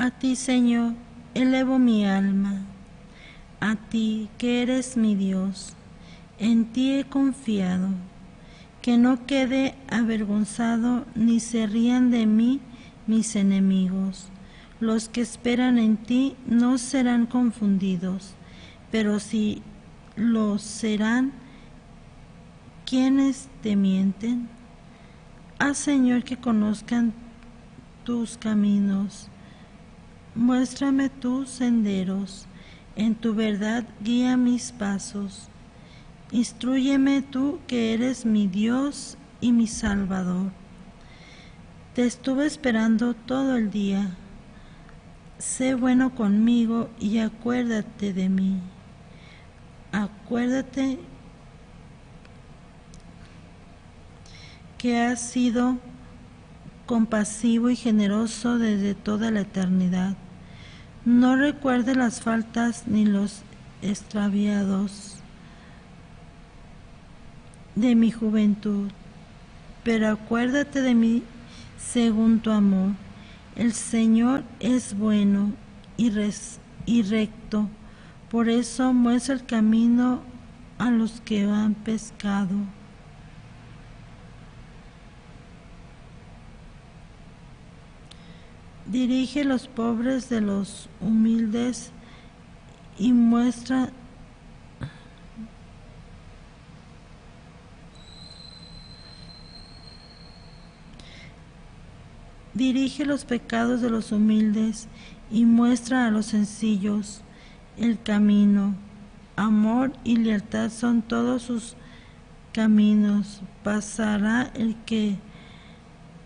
A ti, Señor, elevo mi alma, a ti que eres mi Dios, en ti he confiado, que no quede avergonzado ni se rían de mí mis enemigos. Los que esperan en ti no serán confundidos, pero si lo serán, ¿quiénes te mienten? Haz, Señor, que conozcan tus caminos. Muéstrame tus senderos, en tu verdad guía mis pasos. Instrúyeme tú que eres mi Dios y mi Salvador. Te estuve esperando todo el día. Sé bueno conmigo y acuérdate de mí. Acuérdate que has sido compasivo y generoso desde toda la eternidad. No recuerde las faltas ni los extraviados de mi juventud, pero acuérdate de mí según tu amor. El Señor es bueno y recto, por eso muestra el camino a los que han pecado. Dirige los pobres de los humildes y muestra dirige los pecados de los humildes y muestra a los sencillos el camino. Amor y lealtad son todos sus caminos. Pasará el que